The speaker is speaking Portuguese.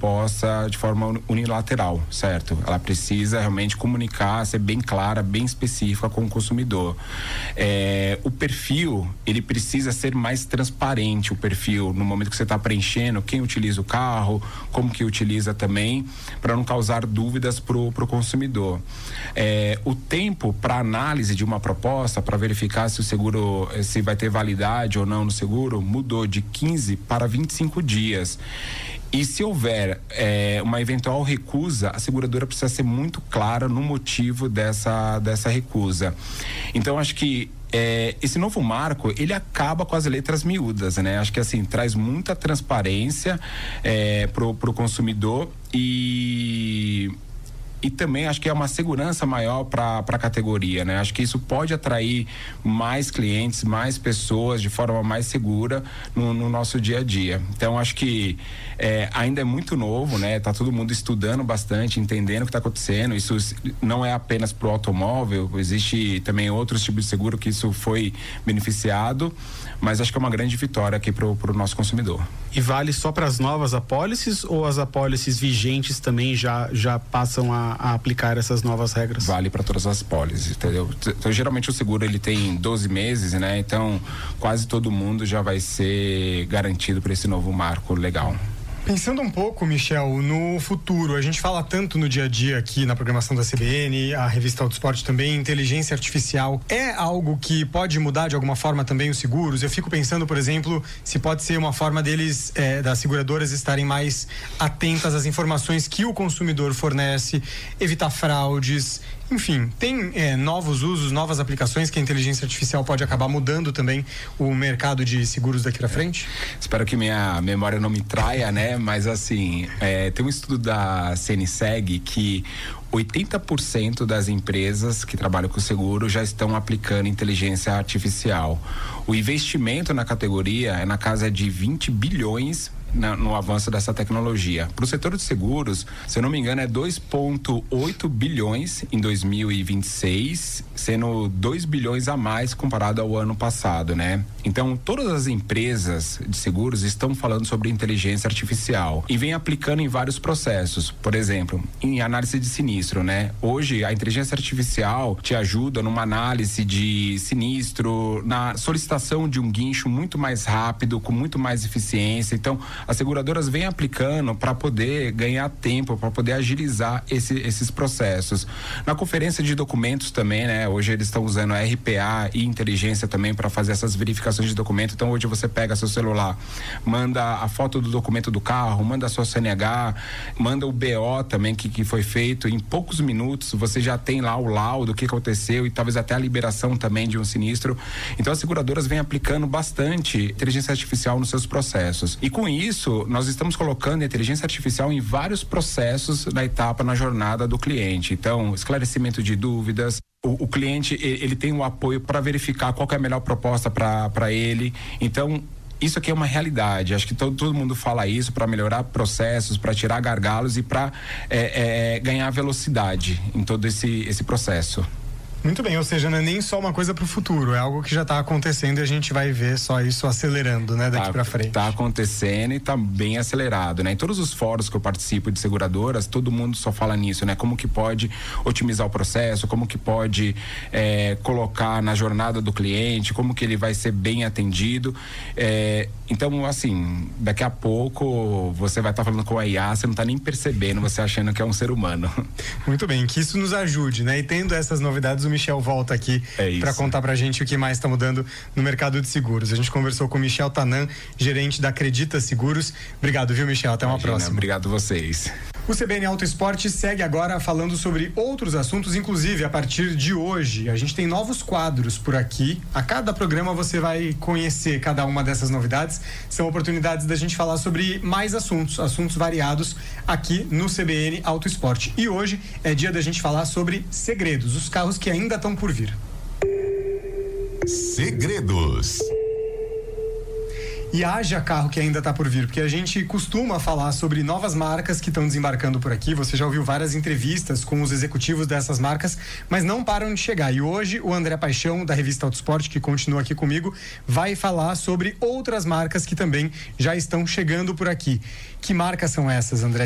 proposta de forma unilateral, certo? Ela precisa realmente comunicar, ser bem clara, bem específica com o consumidor. O perfil, ele precisa ser mais transparente, o perfil, no momento que você está preenchendo, quem utiliza o carro, como que utiliza também, para não causar dúvidas pro consumidor. O tempo para análise de uma proposta, para verificar se o seguro, se vai ter validade ou não no seguro, mudou de 15 para 25 dias. E se houver uma eventual recusa, a seguradora precisa ser muito clara no motivo dessa recusa. Então, acho que esse novo marco, ele acaba com as letras miúdas, né? Acho que assim, traz muita transparência pro consumidor e também acho que é uma segurança maior para a categoria, né? Acho que isso pode atrair mais clientes, mais pessoas de forma mais segura no nosso dia a dia. Então acho que ainda é muito novo, né? Tá todo mundo estudando bastante, entendendo o que está acontecendo. Isso não é apenas pro automóvel, existe também outros tipos de seguro que isso foi beneficiado, mas acho que é uma grande vitória aqui pro nosso consumidor. E vale só para as novas apólices ou as apólices vigentes também já passam a aplicar essas novas regras? Vale para todas as apólices, entendeu? Então, geralmente o seguro ele tem 12 meses, né? Então quase todo mundo já vai ser garantido por esse novo marco legal. Pensando um pouco, Michel, no futuro, a gente fala tanto no dia a dia aqui na programação da CBN, a revista Auto Esporte também, inteligência artificial é algo que pode mudar de alguma forma também os seguros? Eu fico pensando, por exemplo, se pode ser uma forma deles, das seguradoras estarem mais atentas às informações que o consumidor fornece, evitar fraudes. Enfim, tem novos usos, novas aplicações que a inteligência artificial pode acabar mudando também o mercado de seguros daqui pra frente? Espero que minha memória não me traia, né? Mas assim, tem um estudo da CNSEG que 80% das empresas que trabalham com seguro já estão aplicando inteligência artificial. O investimento na categoria é na casa de 20 bilhões no avanço dessa tecnologia. Para o setor de seguros, se eu não me engano, é 2,8 bilhões em 2026, sendo 2 bilhões a mais comparado ao ano passado, né? Então, todas as empresas de seguros estão falando sobre inteligência artificial e vem aplicando em vários processos. Por exemplo, em análise de sinistro, né? Hoje, a inteligência artificial te ajuda numa análise de sinistro, na solicitação de um guincho muito mais rápido, com muito mais eficiência. Então, as seguradoras vêm aplicando para poder ganhar tempo, para poder agilizar esses processos. Na conferência de documentos também, né? Hoje eles estão usando a RPA e inteligência também para fazer essas verificações de documento. Então hoje você pega seu celular, manda a foto do documento do carro, manda a sua CNH, manda o BO também que foi feito. Em poucos minutos você já tem lá o laudo, o que aconteceu e talvez até a liberação também de um sinistro. Então as seguradoras vêm aplicando bastante inteligência artificial nos seus processos. E com isso, nós estamos colocando a inteligência artificial em vários processos na jornada do cliente. Então, esclarecimento de dúvidas, o cliente, ele tem o apoio para verificar qual que é a melhor proposta para ele. Então, isso aqui é uma realidade. Acho que todo mundo fala isso para melhorar processos, para tirar gargalos e para ganhar velocidade em todo esse processo. Muito bem, ou seja, não é nem só uma coisa pro futuro, é algo que já está acontecendo e a gente vai ver só isso acelerando, né, daqui pra frente. Tá acontecendo e tá bem acelerado, né? Em todos os fóruns que eu participo de seguradoras, todo mundo só fala nisso, né? Como que pode otimizar o processo, como que pode colocar na jornada do cliente, como que ele vai ser bem atendido. Então, assim, daqui a pouco você vai estar falando com a IA, você não tá nem percebendo, você achando que é um ser humano. Muito bem, que isso nos ajude, né? E tendo essas novidades, o Michel volta aqui para contar pra gente o que mais está mudando no mercado de seguros. A gente conversou com o Michel Tanan, gerente da Acredita Seguros. Obrigado, viu, Michel? Até uma próxima. Obrigado a vocês. O CBN Auto Esporte segue agora falando sobre outros assuntos, inclusive a partir de hoje a gente tem novos quadros por aqui. A cada programa você vai conhecer cada uma dessas novidades. São oportunidades da gente falar sobre mais assuntos variados aqui no CBN Auto Esporte. E hoje é dia da gente falar sobre segredos, os carros que ainda estão por vir. Segredos. E haja carro que ainda está por vir, porque a gente costuma falar sobre novas marcas que estão desembarcando por aqui. Você já ouviu várias entrevistas com os executivos dessas marcas, mas não param de chegar. E hoje o André Paixão, da revista Auto Esporte, que continua aqui comigo, vai falar sobre outras marcas que também já estão chegando por aqui. Que marcas são essas, André?